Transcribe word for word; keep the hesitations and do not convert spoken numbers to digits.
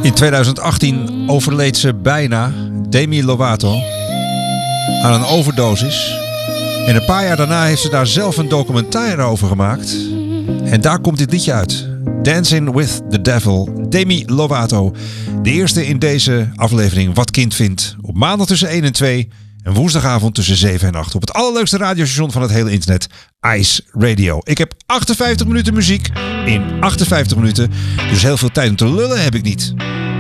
In twintig achttien overleed ze bijna, Demi Lovato, aan een overdosis. En een paar jaar daarna heeft ze daar zelf een documentaire over gemaakt. En daar komt dit liedje uit. Dancing with the Devil, Demi Lovato. De eerste in deze aflevering Wat Kind Vindt. Op maandag tussen één en twee en woensdagavond tussen zeven en acht. Op het allerleukste radiostation van het hele internet, Ice Radio. Ik heb achtenvijftig minuten muziek in achtenvijftig minuten. Dus heel veel tijd om te lullen heb ik niet.